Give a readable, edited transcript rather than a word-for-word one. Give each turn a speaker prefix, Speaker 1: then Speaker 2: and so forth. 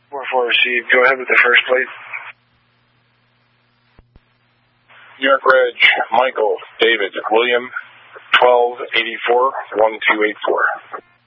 Speaker 1: 4-4 received. Go ahead with the first plate.
Speaker 2: New York Reg, Michael, David, William, 1284-1284.